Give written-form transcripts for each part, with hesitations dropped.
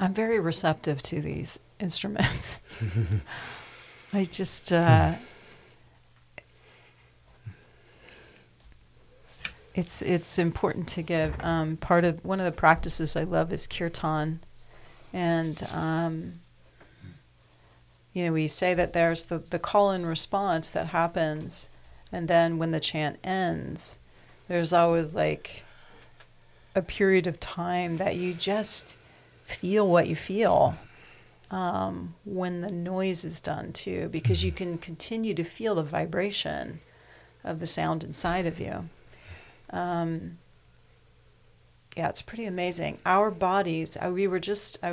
I'm very receptive to these instruments. I just, it's important to give. One of the practices I love is kirtan, and we say that there's the call and response that happens, and then when the chant ends, there's always like a period of time that you just feel what you feel when the noise is done too, because you can continue to feel the vibration of the sound inside of you. It's pretty amazing. Our bodies, we were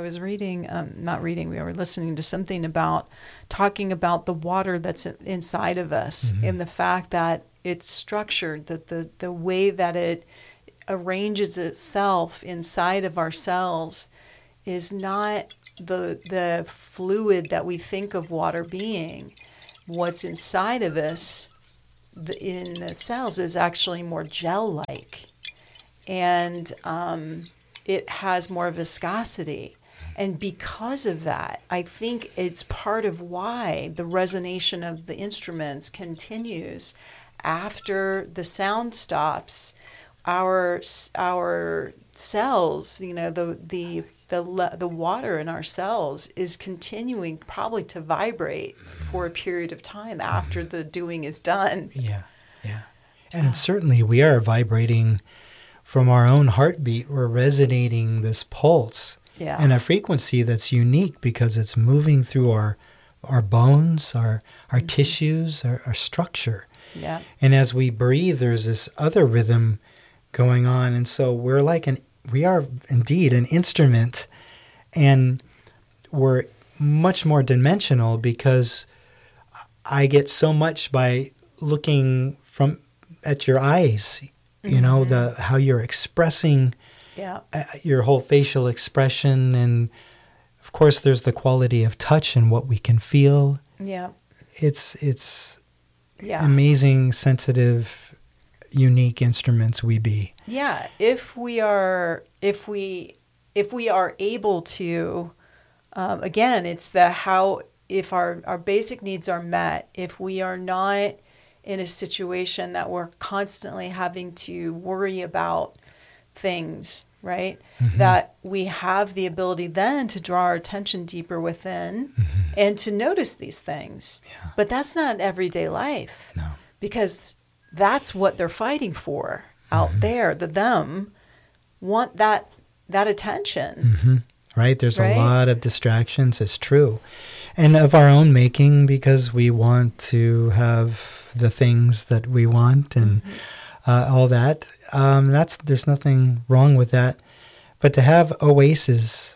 listening to something about talking about the water that's inside of us, and the fact that it's structured, that the way that it arranges itself inside of our cells is not the fluid that we think of water being. What's inside of us in the cells is actually more gel-like, and it has more viscosity. And because of that, I think it's part of why the resonation of the instruments continues after the sound stops. Our cells, the water in our cells is continuing probably to vibrate for a period of time after the doing is done. Yeah. And certainly we are vibrating from our own heartbeat. We're resonating this pulse in a frequency that's unique because it's moving through our bones, our tissues, our structure. Yeah. And as we breathe, there's this other rhythm going on. And so we are indeed an instrument, and we're much more dimensional because I get so much by looking at your eyes, how you're expressing your whole facial expression. And of course, there's the quality of touch and what we can feel. Yeah. It's amazing, sensitive, unique instruments we be. Yeah, if we are able to, again, it's if our basic needs are met, if we are not in a situation that we're constantly having to worry about things, right? Mm-hmm. That we have the ability then to draw our attention deeper within and to notice these things. Yeah. But that's not everyday life. No. Because that's what they're fighting for out there. The them want that attention. Mm-hmm. Right? There's a lot of distractions. It's true. And of our own making, because we want to have the things that we want and all that. There's nothing wrong with that. But to have oases,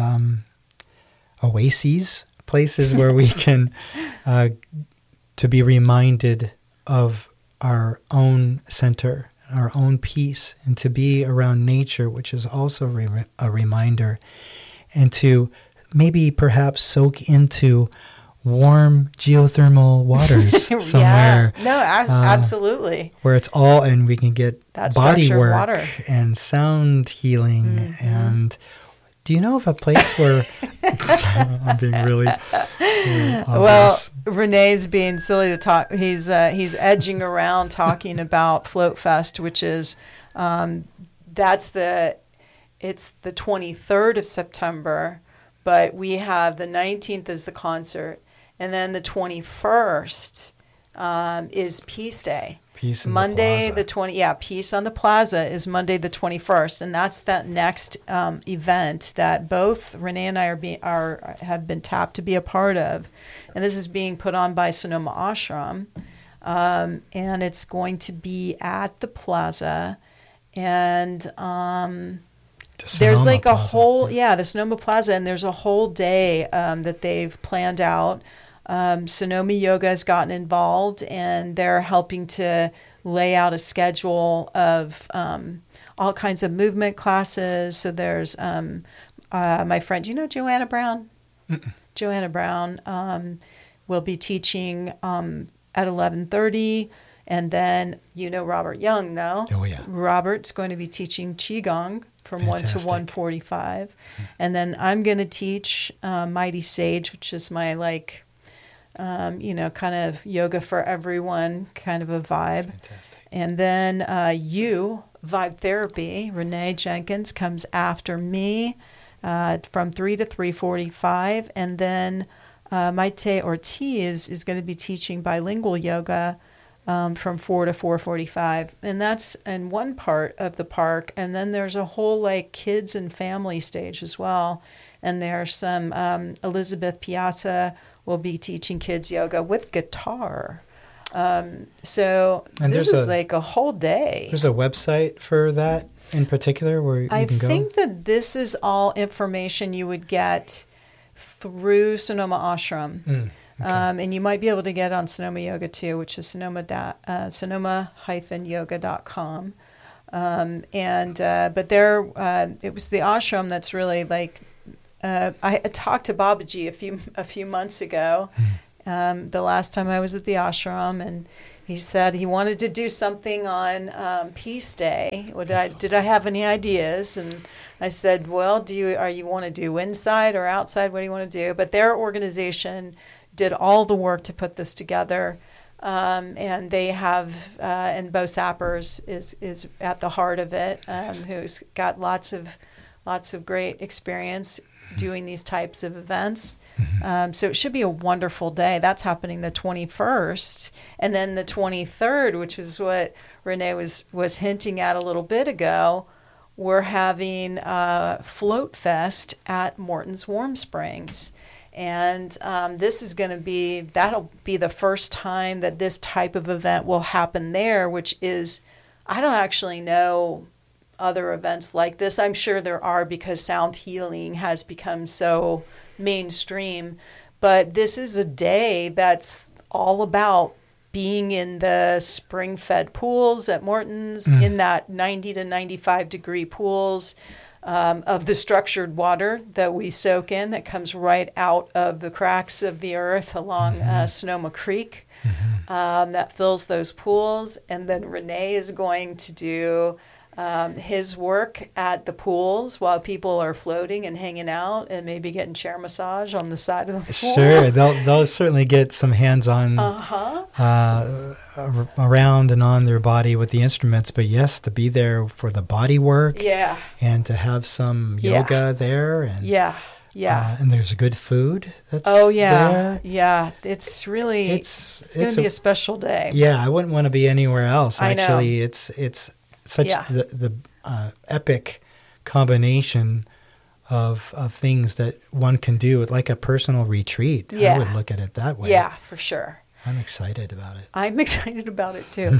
places where we can to be reminded of our own center, our own peace, and to be around nature, which is also a reminder, and to maybe perhaps soak into warm geothermal waters somewhere. Yeah. No, absolutely. Where it's all, and we can get that body work water and sound healing. And do you know of a place where I'm being really obvious. Well, Renee's being silly to talk. He's edging around talking about Float Fest, which is it's the 23rd of September, but we have the 19th as the concert, and then the 21st is Peace Day. Peace on Monday the Plaza. Peace on the Plaza is Monday the 21st, and that's that next event that both Renee and I have been tapped to be a part of, and this is being put on by Sonoma Ashram, and it's going to be at the Plaza, and there's like a whole the Sonoma Plaza, and there's a whole day that they've planned out. Sonoma Yoga has gotten involved, and they're helping to lay out a schedule of all kinds of movement classes. So there's my friend, do you know Joanna Brown? Mm-mm. Joanna Brown will be teaching at 11:30, And then, you know Robert Young, though. Oh, yeah. Robert's going to be teaching Qigong from 1 to Fantastic. 1:45. And then I'm going to teach Mighty Sage, which is my, kind of yoga for everyone kind of a vibe. Fantastic. And then Vibe Therapy, Renee Jenkins, comes after me from 3 to 3:45. And then Maite Ortiz is going to be teaching bilingual yoga from 4 to 4:45. And that's in one part of the park. And then there's a whole kids and family stage as well. And there's some Elizabeth Piazza will be teaching kids yoga with guitar. So this is a whole day. There's a website for that in particular where you can go? I think that this is all information you would get through Sonoma Ashram. Okay. And you might be able to get on Sonoma Yoga too, which is sonoma-yoga.com. But it was the ashram that's really I talked to Babaji a few months ago, the last time I was at the ashram, and he said he wanted to do something on Peace Day. Did I have any ideas? And I said, well, do you want to do inside or outside? What do you want to do? But their organization did all the work to put this together. And they have, and Bo Sappers is at the heart of it, who's got lots of great experience doing these types of events. So it should be a wonderful day. That's happening the 21st. And then the 23rd, which is what Renee was hinting at a little bit ago, we're having Float Fest at Morton's Warm Springs. And this is going to that'll be the first time that this type of event will happen there, which is, I don't actually know other events like this. I'm sure there are because sound healing has become so mainstream. But this is a day that's all about being in the spring-fed pools at Morton's, in that 90 to 95 degree pools of the structured water that we soak in that comes right out of the cracks of the earth along Sonoma Creek that fills those pools. And then Renee is going to do his work at the pools while people are floating and hanging out and maybe getting chair massage on the side of the pool. Sure, they'll certainly get some hands-on around and on their body with the instruments. But yes, to be there for the body work, and to have some yoga there, and and there's good food. That's there. It's really it's going to be a special day. Yeah, I wouldn't want to be anywhere else. I Actually, know. it's such the epic combination of things that one can do, like a personal retreat. I would look at it that way. Yeah, for sure. I'm excited about it. I'm excited about it too.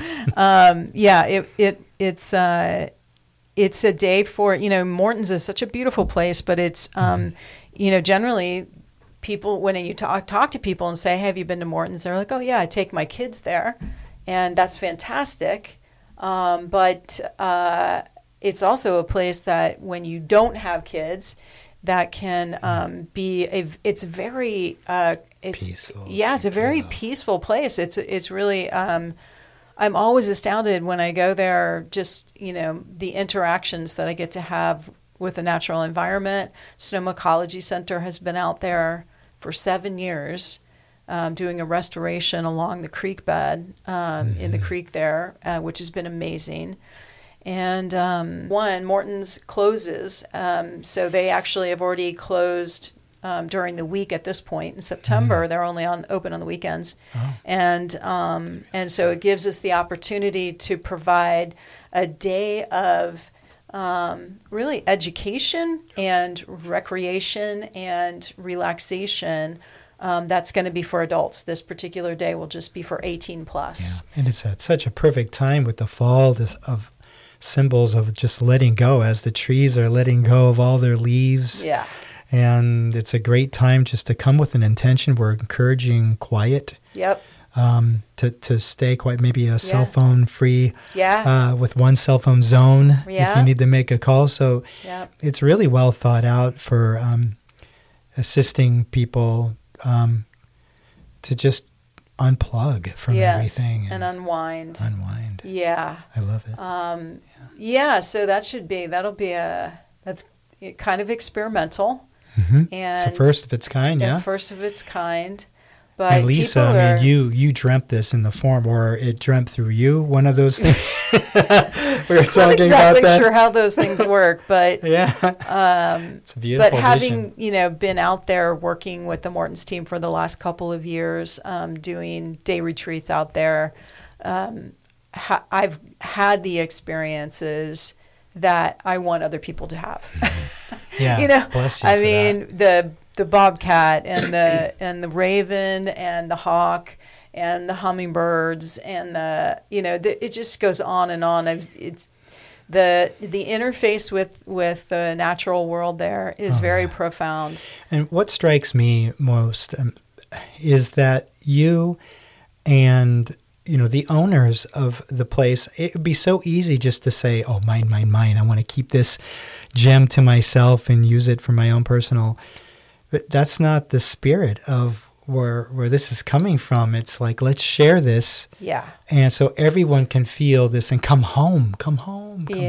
It's a day for, Morton's is such a beautiful place, but it's, generally people, when you talk to people and say, hey, have you been to Morton's? They're like, oh yeah, I take my kids there, and that's fantastic. But it's also a place that when you don't have kids, that can it's very peaceful. Yeah, it's a very peaceful place. It's really I'm always astounded when I go there. Just the interactions that I get to have with the natural environment. Sonoma Ecology Center has been out there for 7 years. Doing a restoration along the creek bed in the creek there, which has been amazing. And Morton's closes, so they actually have already closed during the week at this point in September. They're only open on the weekends, and so it gives us the opportunity to provide a day of really education and recreation and relaxation. That's going to be for adults. This particular day will just be for 18 plus. Yeah. And it's at such a perfect time with the fall of symbols of just letting go, as the trees are letting go of all their leaves. Yeah. And it's a great time just to come with an intention. We're encouraging quiet. Yep. To stay quiet, maybe a cell phone free. Yeah. With one cell phone zone if you need to make a call. So it's really well thought out for assisting people to just unplug from everything and unwind. Unwind. Yeah. I love it. Yeah, so that'll be that's kind of experimental. Mm-hmm. And it's the first of its kind, yeah. First of its kind. But and Lisa, I mean, you dreamt this in the form, or it dreamt through you. One of those things. We were talking not exactly about that. Sure how those things work, but yeah, it's a beautiful. But having vision. Been out there working with the Morton's team for the last couple of years, doing day retreats out there, I've had the experiences that I want other people to have. Yeah, bless you. I mean, the bobcat and the raven and the hawk and the hummingbirds and it just goes on and on. It's the interface with the natural world there is very profound. And what strikes me most is that you and the owners of the place, it would be so easy just to say, oh, mine, I want to keep this gem to myself and use it for my own personal. But that's not the spirit of where this is coming from. It's like, let's share this. Yeah. And so everyone can feel this and come home.